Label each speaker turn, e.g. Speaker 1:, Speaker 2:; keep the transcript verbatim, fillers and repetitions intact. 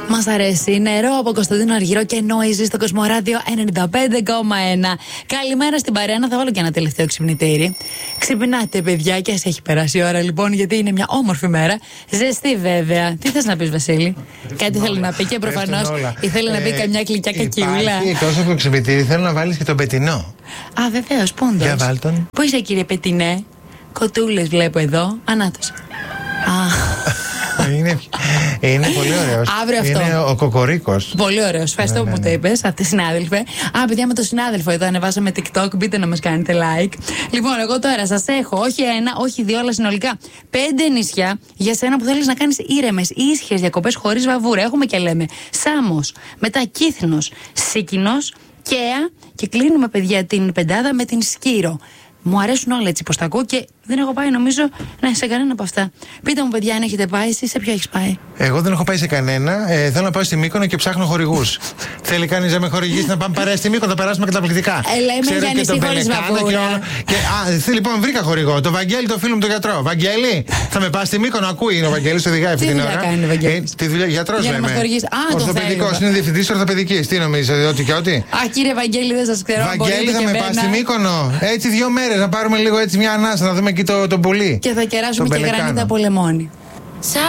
Speaker 1: Μας αρέσει. Νερό από Κωνσταντίνο Αργυρό και Noisy στο Κοσμοράδιο ενενήντα πέντε κόμμα ένα. Καλημέρα στην παρέα. Να θα βάλω και ένα τελευταίο ξυπνητήρι. Ξυπνάτε, παιδιά, και ας έχει περάσει η ώρα λοιπόν, γιατί είναι μια όμορφη μέρα. Ζεστή, βέβαια. Τι θες να πεις, Βασίλη? Κάτι θέλει να πει και προφανώς ήθελε να πει καμιά κλικιά κακιούλα.
Speaker 2: Υπάρχει τόσο από το ξυπνητήρι, θέλω να βάλεις και τον πετινό.
Speaker 1: Α, βεβαίως, πόντος.
Speaker 2: Για βάλ' τον.
Speaker 1: Πού είσαι, κύριε Πετινέ? Κοτούλες βλέπω εδώ. Ανάτος. Α.
Speaker 2: Είναι, είναι πολύ ωραίος.
Speaker 1: Αύριο αυτό.
Speaker 2: Είναι ο Κοκορίκος.
Speaker 1: Πολύ ωραίος. Ευχαριστώ
Speaker 2: ναι,
Speaker 1: που
Speaker 2: ναι,
Speaker 1: το είπες, αυτή συνάδελφε. Α, παιδιά, με το συνάδελφο εδώ ανεβάσαμε TikTok. Μπείτε να μας κάνετε like. Λοιπόν, εγώ τώρα σας έχω όχι ένα, όχι δύο, αλλά συνολικά πέντε νησιά για σένα που θέλεις να κάνεις ήρεμες, ήσυχες διακοπές χωρίς βαβούρα. Έχουμε και λέμε Σάμος, μετά Κύθνος, Σίκινος, Καία και κλείνουμε, παιδιά, την πεντάδα με την Σκύρο. Μου αρέσουν όλα έτσι πως τα ακούω και δεν έχω πάει, νομίζω, ναι, σε κανένα από αυτά. Πείτε μου, παιδιά, αν έχετε πάει, εσείς σε ποιο έχεις πάει?
Speaker 2: Εγώ δεν έχω πάει σε κανένα. Ε, θέλω να πάω στη Μύκονο και ψάχνω χορηγούς. Θέλει κανείς να με χορηγήσει να πάμε παρέα στη Μύκονο? Θα περάσουμε καταπληκτικά.
Speaker 1: Ε, λέμε για νησί χωρίς βαβούρα.
Speaker 2: Και, α, λοιπόν, βρήκα χορηγό. Το Βαγγέλη, το φίλο μου, το γιατρό. Βαγγέλη, θα με πας στη Μύκονο? Ακούει, είναι ο Βαγγέλης, οδηγάει αυτή την ώρα.
Speaker 1: Τι δουλειά κάνει ο Βαγγέλης?
Speaker 2: Ε, τι δουλειά, γιατρός
Speaker 1: για
Speaker 2: λέμε. Ορθοπαιδικός, είναι διευθυντής ορθοπαιδικής. Τι νομίζεις, ό,τι και ό,τι?
Speaker 1: Α, κύριε Βαγγέλη, δεν σας ξέρω.
Speaker 2: Βαγγέλη, θα με πας στη Μύκονο? Έτσι, δύο μέρες να πάρουμε λίγο έτσι μια ανάσα, να δούμε εκεί το, το πουλί.
Speaker 1: Και θα κεράσουμε και γρανίτα από λεμόνι.